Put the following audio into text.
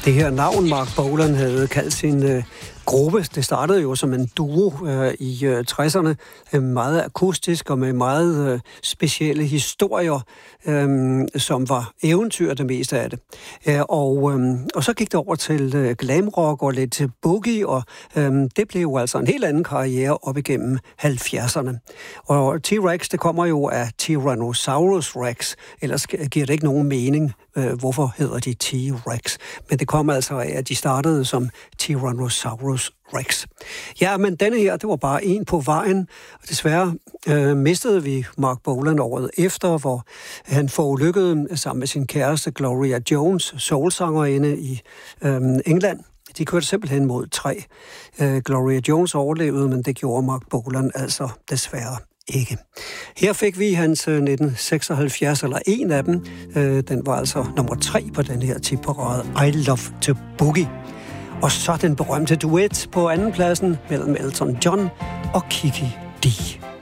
Det her navn, Marc Bolan havde kaldt sin gruppe, det startede jo som en duo i 60'erne, meget akustisk og med meget specielle historier, som var eventyr det meste af det. Og så gik det over til glamrock og lidt til boogie, og det blev jo altså en helt anden karriere op igennem 70'erne. Og T-Rex, det kommer jo af Tyrannosaurus Rex, ellers giver det ikke nogen mening, hvorfor hedder de T-Rex. Men det kommer altså af, at de startede som Tyrannosaurus Rex. Ja, men denne her, det var bare en på vejen, og desværre mistede vi Marc Bolan året efter, hvor han forulykkede sammen med sin kæreste Gloria Jones, soulsangerinde i England. De kørte simpelthen mod træ. Gloria Jones overlevede, men det gjorde Marc Bolan altså desværre ikke. Her fik vi hans 1976, eller en af dem. Den var altså nummer 3 på den her tipparade, I Love to Boogie. Og så den berømte duet på andenpladsen mellem Elton John og Kiki Dee.